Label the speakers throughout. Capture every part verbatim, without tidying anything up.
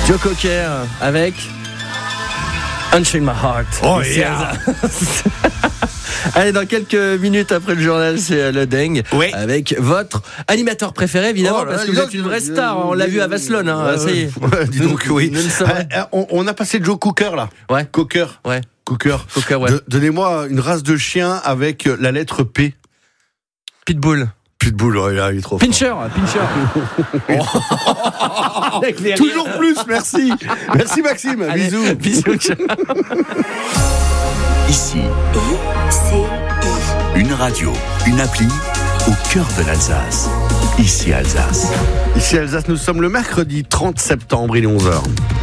Speaker 1: Joe Cocker avec Unchain My Heart.
Speaker 2: Oh yeah.
Speaker 1: Allez, dans quelques minutes après le journal, c'est le Deng,
Speaker 2: oui.
Speaker 1: avec votre animateur préféré, évidemment,
Speaker 2: oh là,
Speaker 1: parce que vous êtes une vraie star. On l'a vu à Vasselonne, hein, ça y est.
Speaker 2: Ouais, dis donc, oui.
Speaker 1: Nous, nous sommes...
Speaker 2: euh, on, on a passé Joe Cocker, là.
Speaker 1: Ouais.
Speaker 2: Cocker.
Speaker 1: Ouais.
Speaker 2: Cocker.
Speaker 1: Cocker, ouais.
Speaker 2: De, donnez-moi une race de chien avec la lettre P.
Speaker 1: Pitbull.
Speaker 2: Pitbull, oh, il est trop
Speaker 1: Pincher,
Speaker 2: fort.
Speaker 1: Pincher.
Speaker 2: Oh. Toujours plus, merci. Merci Maxime,
Speaker 1: allez,
Speaker 2: bisous.
Speaker 1: Bisous.
Speaker 3: Ici, I C I. Une radio, une appli au cœur de l'Alsace. Ici Alsace.
Speaker 2: Ici Alsace, nous sommes le mercredi trente septembre, il est onze heures.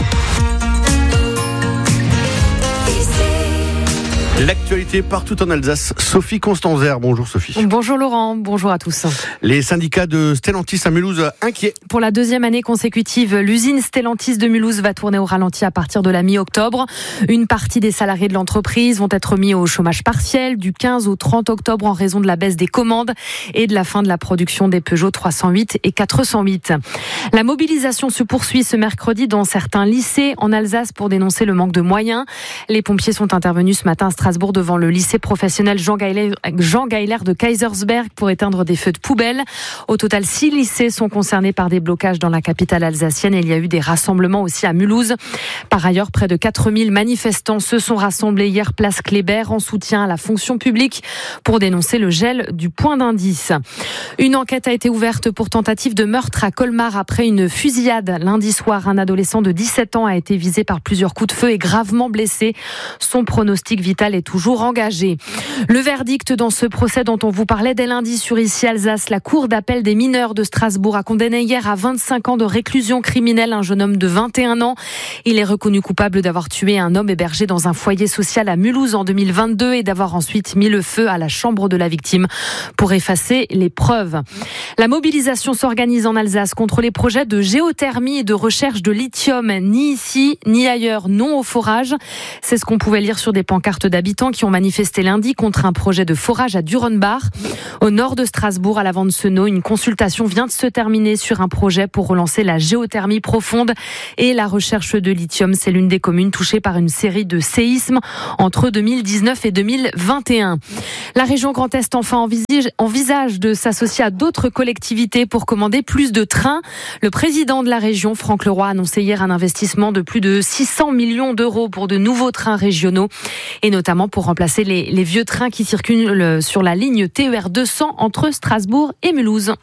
Speaker 2: L'actualité partout en Alsace. Sophie Constanzer, bonjour Sophie.
Speaker 4: Bonjour Laurent, bonjour à tous.
Speaker 2: Les syndicats de Stellantis à Mulhouse inquiets.
Speaker 4: Pour la deuxième année consécutive, l'usine Stellantis de Mulhouse va tourner au ralenti à partir de la mi-octobre. Une partie des salariés de l'entreprise vont être mis au chômage partiel du quinze au trente octobre en raison de la baisse des commandes et de la fin de la production des Peugeot trois cent huit et quatre cent huit. La mobilisation se poursuit ce mercredi dans certains lycées en Alsace pour dénoncer le manque de moyens. Les pompiers sont intervenus ce matin à Strasbourg devant le lycée professionnel Jean Geiler, Jean Geiler de Kaisersberg pour éteindre des feux de poubelle. Au total, six lycées sont concernés par des blocages dans la capitale alsacienne et il y a eu des rassemblements aussi à Mulhouse. Par ailleurs, près de quatre mille manifestants se sont rassemblés hier place Kléber en soutien à la fonction publique pour dénoncer le gel du point d'indice. Une enquête a été ouverte pour tentative de meurtre à Colmar après une fusillade. Lundi soir, un adolescent de dix-sept ans a été visé par plusieurs coups de feu et gravement blessé. Son pronostic vital est toujours engagé. Le verdict dans ce procès dont on vous parlait dès lundi sur Ici Alsace, la Cour d'appel des mineurs de Strasbourg a condamné hier à vingt-cinq ans de réclusion criminelle un jeune homme de vingt et un ans. Il est reconnu coupable d'avoir tué un homme hébergé dans un foyer social à Mulhouse en deux mille vingt-deux et d'avoir ensuite mis le feu à la chambre de la victime pour effacer les preuves. La mobilisation s'organise en Alsace contre les projets de géothermie et de recherche de lithium, ni ici ni ailleurs, non au forage. C'est ce qu'on pouvait lire sur des pancartes d'habitants qui ont manifesté lundi contre un projet de forage à Durenbach. Au nord de Strasbourg, à l'avant de Senau, une consultation vient de se terminer sur un projet pour relancer la géothermie profonde et la recherche de lithium. C'est l'une des communes touchées par une série de séismes entre deux mille dix-neuf et deux mille vingt et un. La région Grand Est enfin envisage, envisage de s'associer à d'autres collectivités pour commander plus de trains. Le président de la région, Franck Leroy, a annoncé hier un investissement de plus de six cents millions d'euros pour de nouveaux trains régionaux et notamment pour remplacer les, les vieux trains qui circulent sur la ligne T E R deux cents entre Strasbourg et Mulhouse.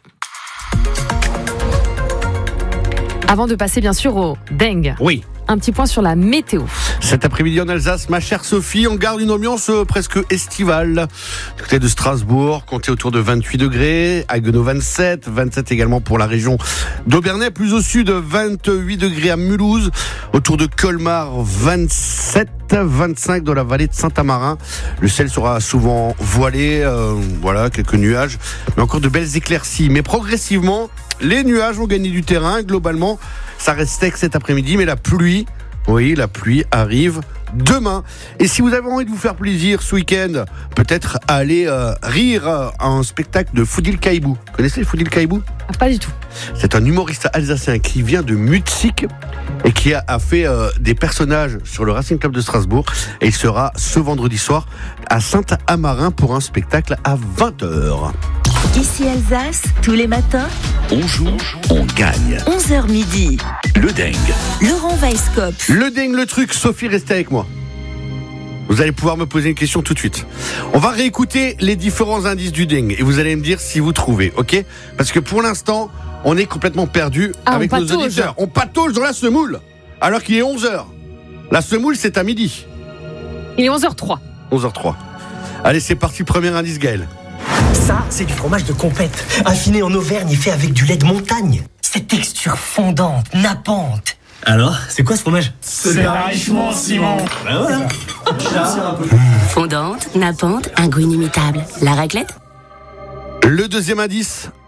Speaker 4: Avant de passer bien sûr au Deng.
Speaker 2: Oui.
Speaker 4: Un petit point sur la météo.
Speaker 2: Cet après-midi en Alsace, ma chère Sophie, on garde une ambiance presque estivale. Du côté de Strasbourg, comptez autour de vingt-huit degrés, à Haguenau vingt-sept, vingt-sept également pour la région d'Aubernais, plus au sud vingt-huit degrés à Mulhouse, autour de Colmar vingt-sept, vingt-cinq dans la vallée de Saint-Amarin. Le ciel sera souvent voilé, euh, voilà, quelques nuages, mais encore de belles éclaircies. Mais progressivement, les nuages vont gagner du terrain. Globalement, ça reste sec cet après-midi, mais la pluie, oui, la pluie arrive demain. Et si vous avez envie de vous faire plaisir ce week-end, peut-être aller euh, rire à un spectacle de Foudil Caïbou. Vous connaissez Foudil Caïbou ?
Speaker 4: Ah, pas du tout.
Speaker 2: C'est un humoriste alsacien qui vient de Mutzig et qui a, a fait euh, des personnages sur le Racing Club de Strasbourg. Et il sera ce vendredi soir à Saint-Amarin pour un spectacle à vingt heures.
Speaker 5: Ici Alsace, tous les matins,
Speaker 3: On joue, on gagne.
Speaker 5: onze heures midi.
Speaker 3: Le Deng.
Speaker 5: Laurent Weisskopf.
Speaker 2: Le dingue, le truc, Sophie, restez avec moi. Vous allez pouvoir me poser une question tout de suite. On va réécouter les différents indices du dingue et vous allez me dire si vous trouvez, ok ? Parce que pour l'instant, on est complètement perdu
Speaker 4: ah,
Speaker 2: avec nos auditeurs. On patauge dans la semoule alors qu'il est onze heures. La semoule, c'est à midi.
Speaker 4: Il est onze heures trois.
Speaker 2: onze heures trois. Allez, c'est parti, premier indice, Gaël.
Speaker 6: Ça, c'est du fromage de compète, affiné en Auvergne et fait avec du lait de montagne. Cette texture fondante, nappante. Alors, c'est quoi ce fromage ?
Speaker 7: C'est Richemont, Simon.
Speaker 6: Ben voilà.
Speaker 5: Fondante, nappante, un goût inimitable. La raclette ?
Speaker 2: Le deuxième indice,